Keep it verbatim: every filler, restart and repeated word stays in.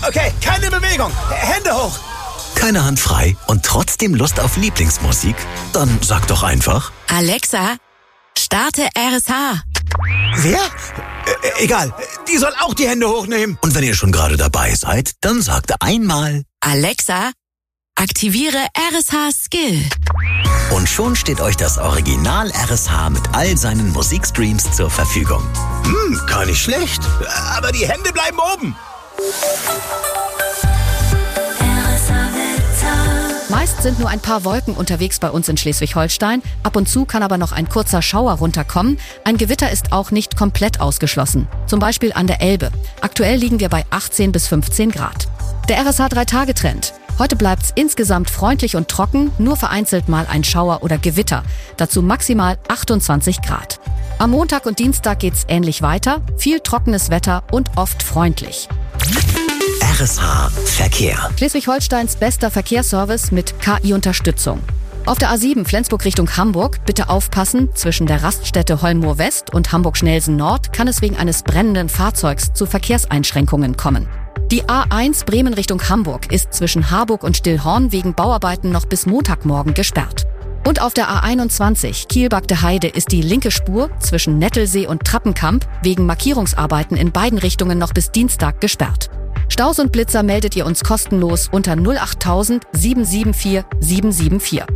Okay, keine Bewegung. Hände hoch. Keine Hand frei und trotzdem Lust auf Lieblingsmusik? Dann sag doch einfach: Alexa, starte R S H. Wer? Äh, egal, die soll auch die Hände hochnehmen. Und wenn ihr schon gerade dabei seid, dann sagt einmal: Alexa, aktiviere R S H Skill. Und schon steht euch das Original R S H mit all seinen Musikstreams zur Verfügung. Hm, gar nicht schlecht. Aber die Hände bleiben oben. Meist sind nur ein paar Wolken unterwegs bei uns in Schleswig-Holstein. Ab und zu kann aber noch ein kurzer Schauer runterkommen. Ein Gewitter ist auch nicht komplett ausgeschlossen. Zum Beispiel an der Elbe. Aktuell liegen wir bei achtzehn bis fünfzehn Grad. Der R S H-Drei-Tage-Trend. Heute bleibt's insgesamt freundlich und trocken, nur vereinzelt mal ein Schauer oder Gewitter. Dazu maximal achtundzwanzig Grad. Am Montag und Dienstag geht's ähnlich weiter. Viel trockenes Wetter und oft freundlich. R S H Verkehr. Schleswig-Holsteins bester Verkehrsservice mit K I-Unterstützung. Auf der A sieben Flensburg Richtung Hamburg bitte aufpassen, zwischen der Raststätte Holmmoor West und Hamburg-Schnelsen Nord kann es wegen eines brennenden Fahrzeugs zu Verkehrseinschränkungen kommen. Die A eins Bremen Richtung Hamburg ist zwischen Harburg und Stillhorn wegen Bauarbeiten noch bis Montagmorgen gesperrt. Und auf der A einundzwanzig Kiel-Bagde Heide ist die linke Spur zwischen Nettelsee und Trappenkamp wegen Markierungsarbeiten in beiden Richtungen noch bis Dienstag gesperrt. Staus und Blitzer meldet ihr uns kostenlos unter null acht null null sieben sieben vier sieben sieben vier.